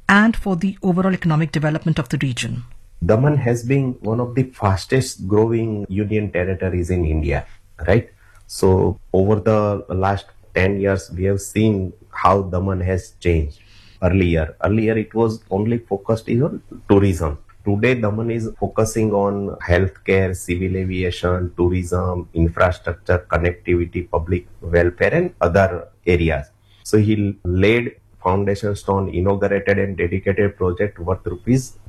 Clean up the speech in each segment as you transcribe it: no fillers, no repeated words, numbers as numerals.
and for the overall economic development of the region? Daman has been one of the fastest growing union territories in India, right? So over the last 10 years, we have seen how Daman has changed. Earlier it was only focused on tourism. Today, Daman is focusing on healthcare, civil aviation, tourism, infrastructure, connectivity, public welfare, and other areas. So he laid foundation stone, inaugurated and dedicated project worth rupees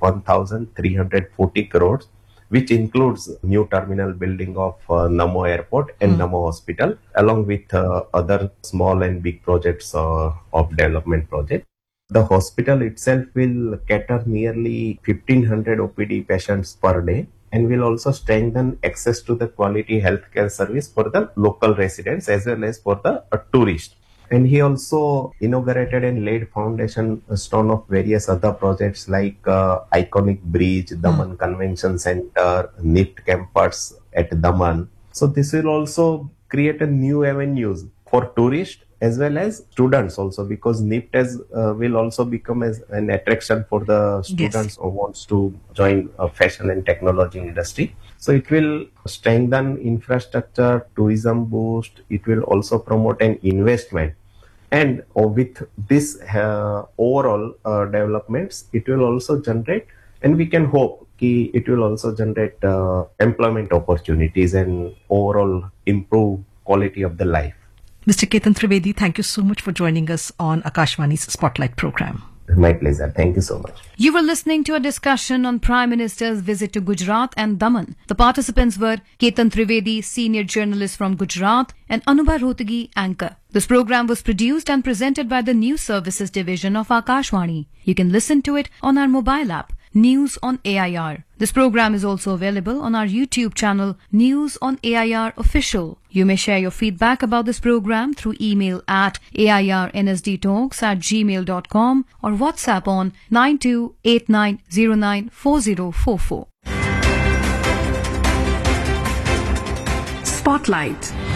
1,340 crores, which includes new terminal building of Namo Airport and Namo Hospital, along with other small and big projects of development projects. The hospital itself will cater nearly 1,500 OPD patients per day and will also strengthen access to the quality healthcare service for the local residents as well as for the tourists. And he also inaugurated and laid foundation stone of various other projects like iconic bridge, Daman Convention Center, NIFT campus at Daman. So this will also create a new avenues for tourists as well as students also, because NIFT will also become as an attraction for the students who wants to join fashion and technology industry. So it will strengthen infrastructure, tourism boost. It will also promote an investment. And with this overall developments, it will also generate, and we can hope it will also generate employment opportunities and overall improve quality of the life. Mr. Ketan Trivedi, thank you so much for joining us on Akashvani's Spotlight program. My pleasure. Thank you so much. You were listening to a discussion on Prime Minister's visit to Gujarat and Daman. The participants were Ketan Trivedi, senior journalist from Gujarat, and Anubha Rohtagi, anchor. This program was produced and presented by the News Services Division of Akashvani. You can listen to it on our mobile app, News on AIR. This program is also available on our YouTube channel, News on AIR Official. You may share your feedback about this program through email at airnsdtalks@gmail.com or WhatsApp on 9289094044. Spotlight.